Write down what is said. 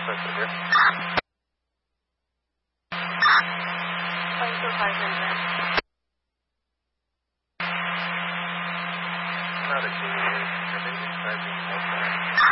Spencer here. Going to 500. Not a key. Your baby's charging.